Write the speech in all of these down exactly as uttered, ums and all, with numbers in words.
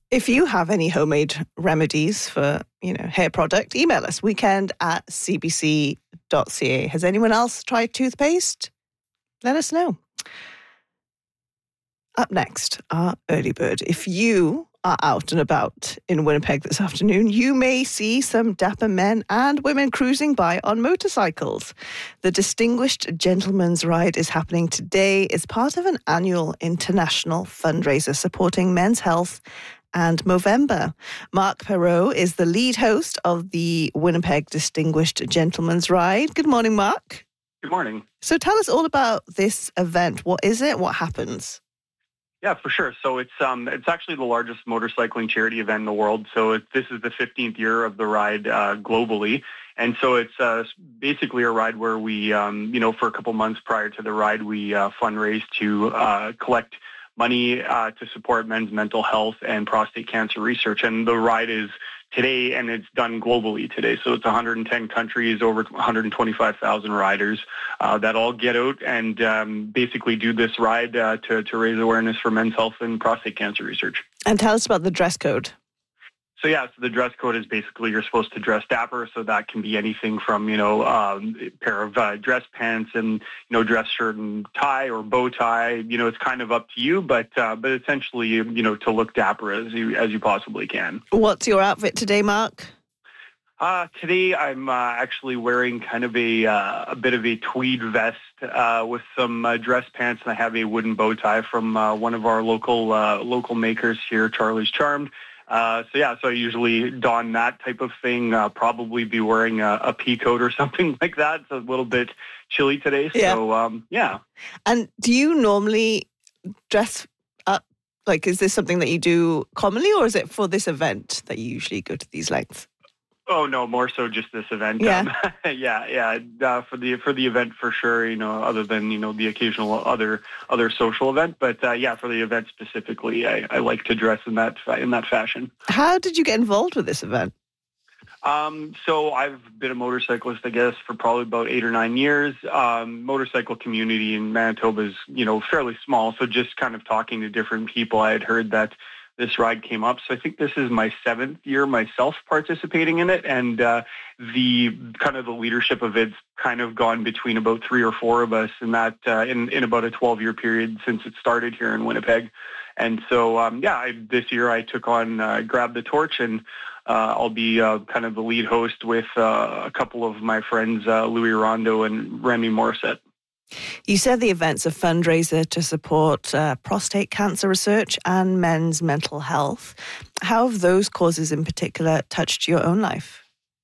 If you have any homemade remedies for, you know, hair product, email us, weekend at c b c dot c a. Has anyone else tried toothpaste? Let us know. Up next, our early bird. If you are out and about in Winnipeg this afternoon, you may see some dapper men and women cruising by on motorcycles. The Distinguished Gentleman's Ride is happening today. It's part of an annual international fundraiser supporting men's health and Movember. Mark Perreault is the lead host of the Winnipeg Distinguished Gentleman's Ride. Good morning, Mark. Good morning. So tell us all about this event. What is it? What happens? Yeah, for sure. So it's um it's actually the largest motorcycling charity event in the world. So it, this is the fifteenth year of the ride uh, globally, and so it's uh, basically a ride where we um you know for a couple months prior to the ride we uh, fundraise to uh, collect money uh, to support men's mental health and prostate cancer research. And the ride is today, and it's done globally today. So it's one hundred ten countries, over one hundred twenty-five thousand riders uh, that all get out and um, basically do this ride uh, to, to raise awareness for men's health and prostate cancer research. And tell us about the dress code. So yeah, so the dress code is basically you're supposed to dress dapper, so that can be anything from, you know, um, a pair of uh, dress pants and, you know, dress shirt and tie or bow tie. You know, it's kind of up to you, but uh, but essentially, you know, to look dapper as you as you possibly can. What's your outfit today, Mark? Uh, today I'm uh, actually wearing kind of a uh, a bit of a tweed vest uh, with some uh, dress pants, and I have a wooden bow tie from uh, one of our local uh, local makers here, Charlie's Charmed. Uh, so yeah, so I usually don that type of thing, uh, probably be wearing a, a pea coat or something like that. It's a little bit chilly today. Yeah. So um, yeah. And do you normally dress up? Like, is this something that you do commonly, or is it for this event that you usually go to these lengths? Oh no, more so just this event. Yeah, um, yeah, yeah. Uh, for the for the event for sure. You know, other than you know the occasional other other social event, but uh, yeah, for the event specifically, I, I like to dress in that in that fashion. How did you get involved with this event? Um, so I've been a motorcyclist, I guess, for probably about eight or nine years. Um, motorcycle community in Manitoba is you know fairly small, so just kind of talking to different people, I had heard that this ride came up. So I think this is my seventh year myself participating in it. And uh, the kind of the leadership of it's kind of gone between about three or four of us in that uh, in, in about a twelve-year period since it started here in Winnipeg. And so, um, yeah, I, this year I took on, uh, grabbed the torch, and uh, I'll be uh, kind of the lead host with uh, a couple of my friends, uh, Louis Rondo and Remy Morissette. You said the event's a fundraiser to support uh, prostate cancer research and men's mental health. How have those causes in particular touched your own life?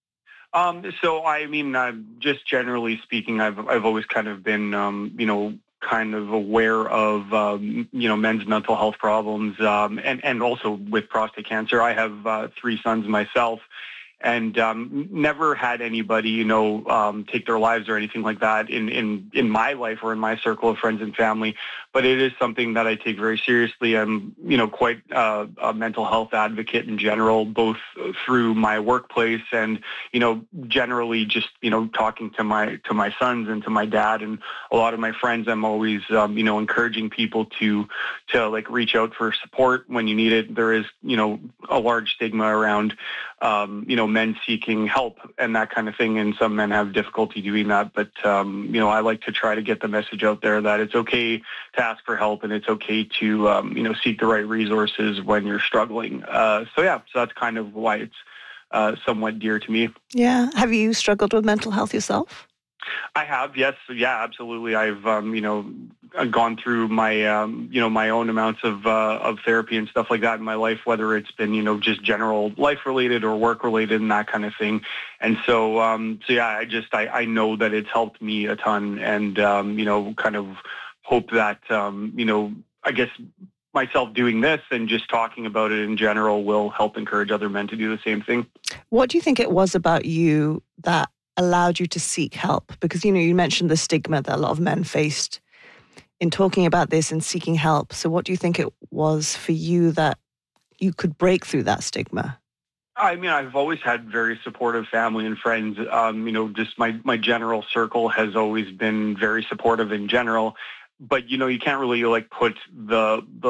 Um, so, I mean, uh, just generally speaking, I've I've always kind of been, um, you know, kind of aware of, um, you know, men's mental health problems, um, and, and also with prostate cancer. I have uh, three sons myself. And um, never had anybody, you know, um, take their lives or anything like that in, in, in my life or in my circle of friends and family. But it is something that I take very seriously. I'm, you know, quite uh, a mental health advocate in general, both through my workplace and, you know, generally just, you know, talking to my to my sons and to my dad and a lot of my friends. I'm always, um, you know, encouraging people to to like reach out for support when you need it. There is, you know, a large stigma around, um, you know, men seeking help and that kind of thing, and some men have difficulty doing that. But um, you know, I like to try to get the message out there that it's okay to ask for help and it's okay to um, you know seek the right resources when you're struggling. Uh, so yeah, so that's kind of why it's uh, somewhat dear to me. Yeah. Have you struggled with mental health yourself? I have, yes, yeah, absolutely. I've, um, you know, gone through my, um, you know, my own amounts of uh, of therapy and stuff like that in my life, whether it's been, you know, just general life related or work related and that kind of thing. And so, um, so yeah, I just, I, I know that it's helped me a ton, and um, you know, kind of hope that, um, you know, I guess myself doing this and just talking about it in general will help encourage other men to do the same thing. What do you think it was about you that allowed you to seek help? Because, you know, you mentioned the stigma that a lot of men faced in talking about this and seeking help. So what do you think it was for you that you could break through that stigma? I mean, I've always had very supportive family and friends. Um, you know, just my, my general circle has always been very supportive in general. But, you know, you can't really like put the the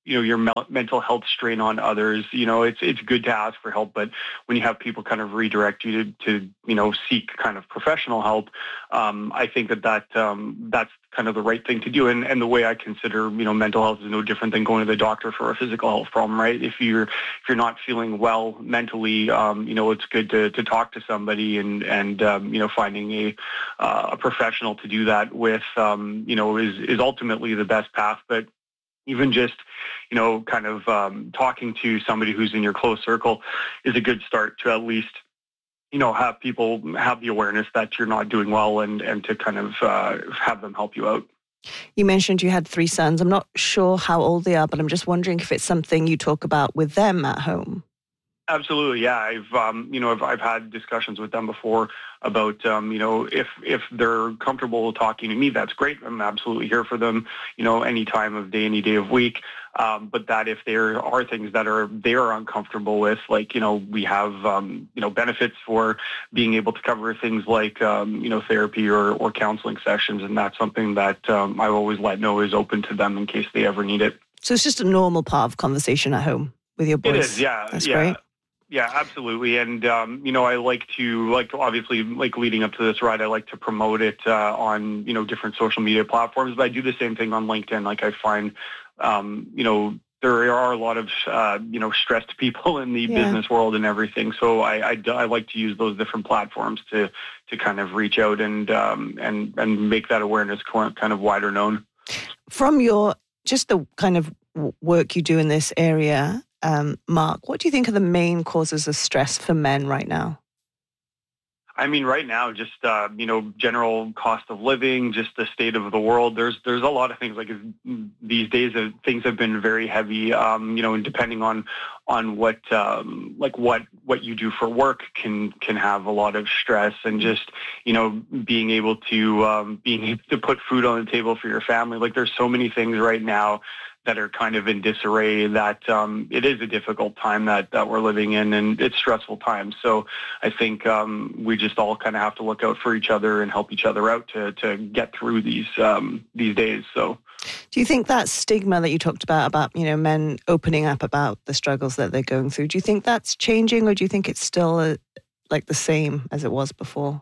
you know, your mel- mental health strain on others, you know, it's it's good to ask for help. But when you have people kind of redirect you to, to you know, seek kind of professional help, um, I think that, that um, that's kind of the right thing to do. And, and the way I consider, you know, mental health is no different than going to the doctor for a physical health problem, right? If you're if you're not feeling well mentally, um, you know, it's good to, to talk to somebody and, and um, you know, finding a uh, a professional to do that with, um, you know, is, is ultimately the best path. But even just, you know, kind of um, talking to somebody who's in your close circle is a good start to at least, you know, have people have the awareness that you're not doing well and, and to kind of uh, have them help you out. You mentioned you had three sons. I'm not sure how old they are, but I'm just wondering if it's something you talk about with them at home. Absolutely, yeah. I've um, you know I've, I've had discussions with them before about um, you know if if they're comfortable talking to me, that's great. I'm absolutely here for them, you know, any time of day, any day of week. Um, but that if there are things that are they are uncomfortable with, like you know we have um, you know benefits for being able to cover things like um, you know therapy or, or counseling sessions, and that's something that um, I always let know is open to them in case they ever need it. So it's just a normal part of conversation at home with your boys. It is, yeah, That's yeah. great. Yeah, absolutely. And, um, you know, I like to, like, obviously, like, leading up to this ride, I like to promote it uh, on, you know, different social media platforms. But I do the same thing on LinkedIn. Like, I find, um, you know, there are a lot of, uh, you know, stressed people in the Yeah. business world and everything. So I, I, I like to use those different platforms to to kind of reach out and um, and and make that awareness kind of wider known. From your, just the kind of work you do in this area, Um, Mark, what do you think are the main causes of stress for men right now? I mean, right now, just uh, you know, general cost of living, just the state of the world. There's there's a lot of things like these days. Uh, things have been very heavy. Um, you know, and depending on on what um, like what what you do for work can can have a lot of stress, and just you know being able to um, being able to put food on the table for your family. Like there's so many things right now that are kind of in disarray, that um, it is a difficult time that, that we're living in, and it's stressful times. So I think um, we just all kind of have to look out for each other and help each other out to to get through these um, these days. So, do you think that stigma that you talked about, about you know men opening up about the struggles that they're going through, do you think that's changing, or do you think it's still uh, like the same as it was before?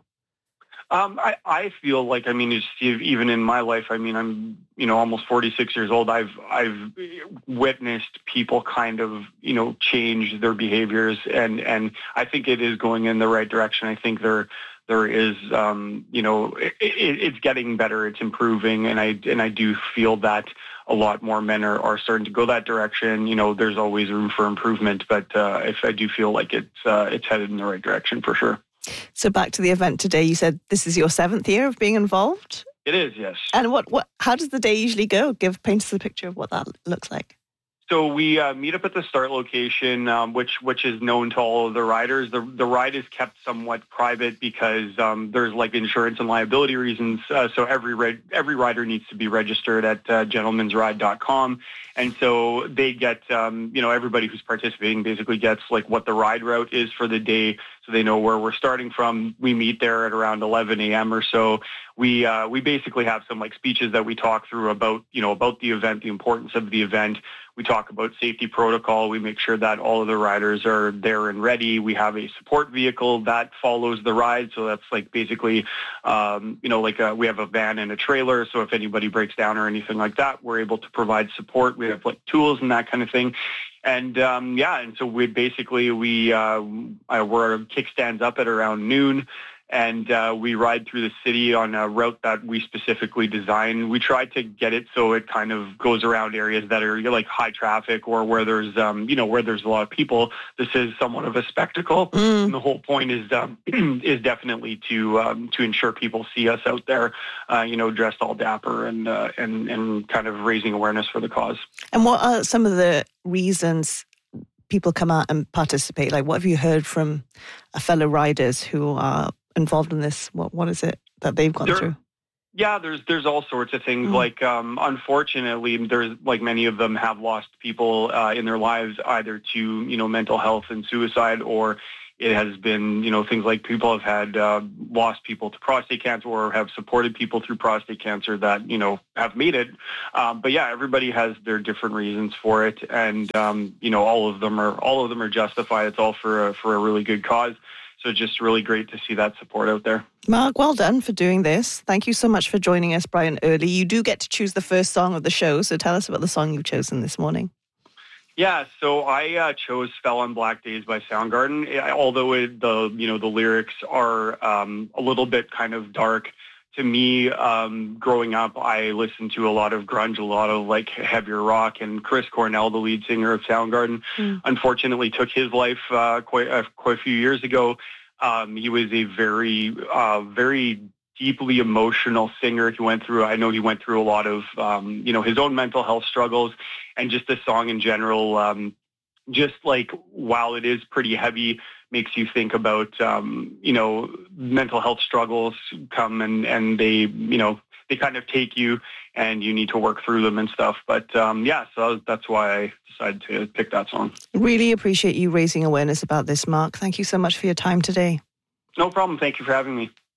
Um, I, I feel like, I mean, it's, even in my life, I mean, I'm, you know, almost forty-six years old. I've, I've witnessed people kind of, you know, change their behaviors, and, and I think it is going in the right direction. I think there, there is, um, you know, it, it, it's getting better. It's improving. And I, and I do feel that a lot more men are, are starting to go that direction. You know, there's always room for improvement, but uh, if I do feel like it's, uh, it's headed in the right direction for sure. So back to the event today, you said this is your seventh year of being involved? It is, yes. And what, what how does the day usually go? Give paint us a picture of what that looks like. So we uh, meet up at the start location, um, which which is known to all of the riders. The the ride is kept somewhat private because um, there's like insurance and liability reasons. Uh, so every ri- every rider needs to be registered at uh, gentlemen's ride dot com, and so they get um, you know everybody who's participating basically gets like what the ride route is for the day, so they know where we're starting from. We meet there at around eleven a.m. or so. We uh, we basically have some like speeches that we talk through about you know about the event, the importance of the event. We talk about safety protocol. We make sure that all of the riders are there and ready. We have a support vehicle that follows the ride. So that's like basically, um, you know, like a, we have a van and a trailer. So if anybody breaks down or anything like that, we're able to provide support. We have like tools and that kind of thing. And um, yeah, and so we basically, we, uh, we're kickstands up at around noon. And uh, we ride through the city on a route that we specifically designed. We try to get it so it kind of goes around areas that are like high traffic or where there's, um, you know, where there's a lot of people. This is somewhat of a spectacle. Mm. And the whole point is um, is definitely to um, to ensure people see us out there, uh, you know, dressed all dapper and uh, and and kind of raising awareness for the cause. And what are some of the reasons people come out and participate? Like, what have you heard from fellow riders who are involved in this? What what is it that they've gone there, through? Yeah, there's there's all sorts of things. Mm. Like, um, unfortunately, there's like many of them have lost people uh, in their lives either to you know mental health and suicide, or it has been, you know, things like people have had uh, lost people to prostate cancer or have supported people through prostate cancer that, you know, have made it. Um, but yeah, everybody has their different reasons for it. And, um, you know, all of them are all of them are justified. It's all for a, for a really good cause. So just really great to see that support out there. Mark, well done for doing this. Thank you so much for joining us bright and early. You do get to choose the first song of the show. So tell us about the song you've chosen this morning. Yeah, so I uh, chose "Fell on Black Days" by Soundgarden. Although it, the you know the lyrics are um, a little bit kind of dark, to me, um, growing up, I listened to a lot of grunge, a lot of like heavier rock, and Chris Cornell, the lead singer of Soundgarden, mm. unfortunately took his life uh, quite uh, quite a few years ago. Um, he was a very uh, very deeply emotional singer. He went through, I know he went through a lot of, um, you know, his own mental health struggles, and just the song in general, um, just like, while it is pretty heavy, makes you think about, um, you know, mental health struggles come and, and they, you know, they kind of take you and you need to work through them and stuff. But um, yeah, so that's why I decided to pick that song. Really appreciate you raising awareness about this, Mark. Thank you so much for your time today. No problem. Thank you for having me.